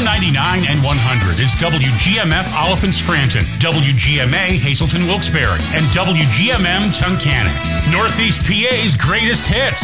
99 and 100 is WGMF Oliphant Scranton, WGMA Hazelton Wilkes-Barre, and WGMM Tunkhannock. Northeast PA's greatest hits.